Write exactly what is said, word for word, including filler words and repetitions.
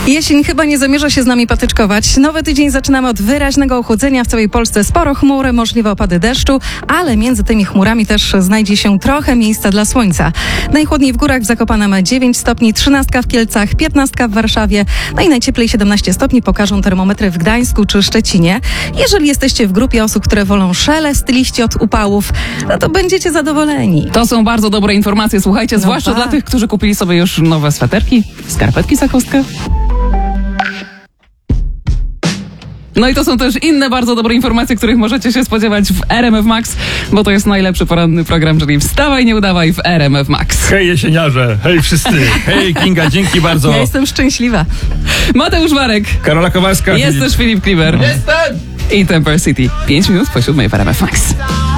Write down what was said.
Jesień chyba nie zamierza się z nami patyczkować. Nowy tydzień zaczynamy od wyraźnego ochłodzenia. W całej Polsce sporo chmur, możliwe opady deszczu, ale między tymi chmurami też znajdzie się trochę miejsca dla słońca. Najchłodniej w górach w Zakopanem dziewięć stopni, trzynaście w Kielcach, piętnaście w Warszawie, no i najcieplej siedemnaście stopni pokażą termometry w Gdańsku czy Szczecinie. Jeżeli jesteście w grupie osób, które wolą szelest liści od upałów, no to będziecie zadowoleni. To są bardzo dobre informacje, słuchajcie, No zwłaszcza tak. dla tych, którzy kupili sobie już nowe sweterki, skarpetki za kostkę. No i to są też inne bardzo dobre informacje, których możecie się spodziewać w R M F Max, bo to jest najlepszy poranny program, czyli wstawaj, nie udawaj w R M F Max. Hej jesieniarze, hej wszyscy, hej Kinga, dzięki bardzo. Ja jestem szczęśliwa. Mateusz Marek, Karola Kowalska. jest też Filip Kliber Jestem! i Temper City. Pięć minut po siódmej w R M F Max.